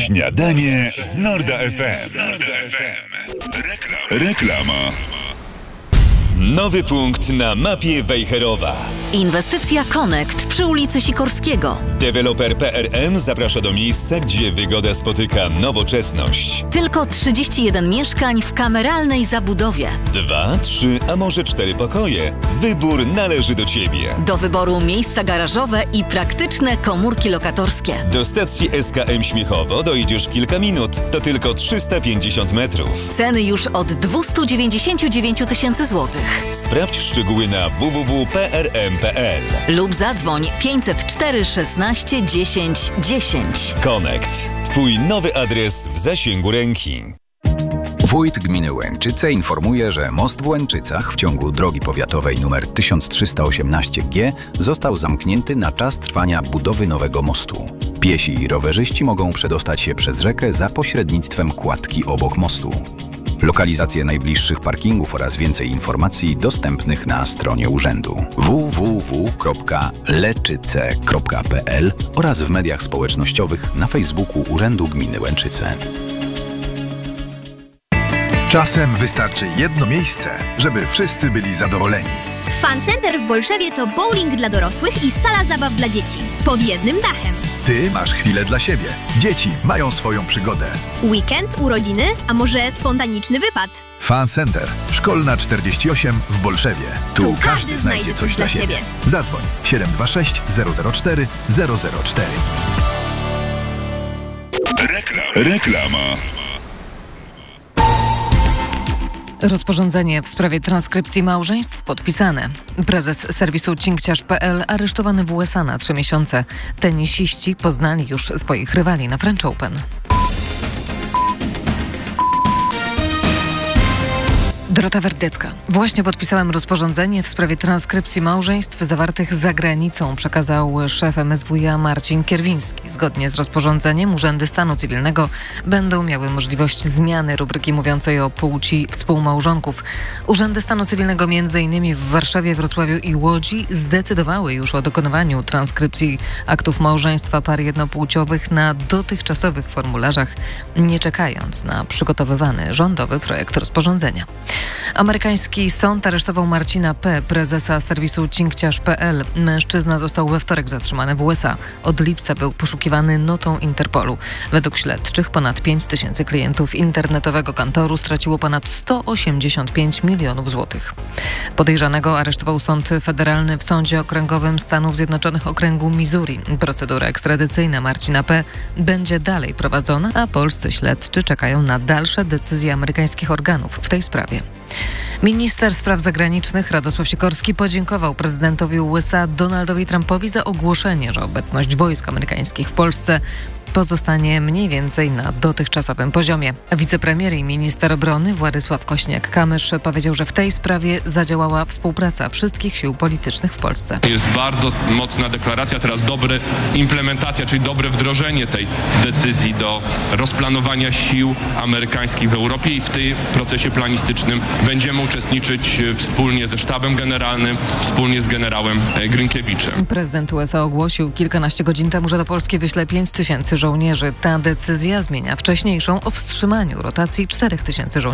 Śniadanie z Norda FM. Reklama. Nowy punkt na mapie Wejherowa. Inwestycja Connect przy ulicy Sikorskiego. Deweloper PRM zaprasza do miejsca, gdzie wygoda spotyka nowoczesność. Tylko 31 mieszkań w kameralnej zabudowie. 2, 3, a może 4 pokoje. Wybór należy do Ciebie. Do wyboru miejsca garażowe i praktyczne komórki lokatorskie. Do stacji SKM Śmiechowo dojdziesz w kilka minut. To tylko 350 metrów. Ceny już od 299 000 złotych. Sprawdź szczegóły na www.prm.pl lub zadzwoń 504 16 10 10. Connect. Twój nowy adres w zasięgu ręki. Wójt gminy Łęczyce informuje, że most w Łęczycach w ciągu drogi powiatowej nr 1318G został zamknięty na czas trwania budowy nowego mostu. Piesi i rowerzyści mogą przedostać się przez rzekę za pośrednictwem kładki obok mostu. Lokalizacje najbliższych parkingów oraz więcej informacji dostępnych na stronie urzędu www.leczyce.pl oraz w mediach społecznościowych na Facebooku Urzędu Gminy Łęczyce. Czasem wystarczy jedno miejsce, żeby wszyscy byli zadowoleni. Fun Center w Bolszewie to bowling dla dorosłych i sala zabaw dla dzieci. Pod jednym dachem. Ty masz chwilę dla siebie. Dzieci mają swoją przygodę. Weekend, urodziny, a może spontaniczny wypad? Fun Center. Szkolna 48 w Bolszewie. Tu każdy znajdzie coś dla siebie. Zadzwoń 726 004 004. Reklama. Rozporządzenie w sprawie transkrypcji małżeństw podpisane. Prezes serwisu cinkciarz.pl aresztowany w USA na 3 miesiące. Tenisiści poznali już swoich rywali na French Open. Dorota Werdecka. Właśnie podpisałem rozporządzenie w sprawie transkrypcji małżeństw zawartych za granicą, przekazał szef MSWiA Marcin Kierwiński. Zgodnie z rozporządzeniem urzędy stanu cywilnego będą miały możliwość zmiany rubryki mówiącej o płci współmałżonków. Urzędy stanu cywilnego m.in. w Warszawie, Wrocławiu i Łodzi zdecydowały już o dokonywaniu transkrypcji aktów małżeństwa par jednopłciowych na dotychczasowych formularzach, nie czekając na przygotowywany rządowy projekt rozporządzenia. Amerykański sąd aresztował Marcina P., prezesa serwisu cinkciarz.pl. Mężczyzna został we wtorek zatrzymany w USA. Od lipca był poszukiwany notą Interpolu. Według śledczych ponad 5 000 klientów internetowego kantoru straciło ponad 185 milionów złotych. Podejrzanego aresztował sąd federalny w Sądzie Okręgowym Stanów Zjednoczonych Okręgu Missouri. Procedura ekstradycyjna Marcina P. będzie dalej prowadzona, a polscy śledczy czekają na dalsze decyzje amerykańskich organów w tej sprawie. Minister spraw zagranicznych Radosław Sikorski podziękował prezydentowi USA Donaldowi Trumpowi za ogłoszenie, że obecność wojsk amerykańskich w Polsce pozostanie mniej więcej na dotychczasowym poziomie. Wicepremier i minister obrony Władysław Kośniak-Kamysz powiedział, że w tej sprawie zadziałała współpraca wszystkich sił politycznych w Polsce. Jest bardzo mocna deklaracja, teraz dobra implementacja, czyli dobre wdrożenie tej decyzji do rozplanowania sił amerykańskich w Europie i w tym procesie planistycznym będziemy uczestniczyć wspólnie ze sztabem generalnym, wspólnie z generałem Grynkiewiczem. Prezydent USA ogłosił kilkanaście godzin temu, że do Polski wyśle 5 000 żołnierzy. Ta decyzja zmienia wcześniejszą o wstrzymaniu rotacji 4 000 żołnierzy.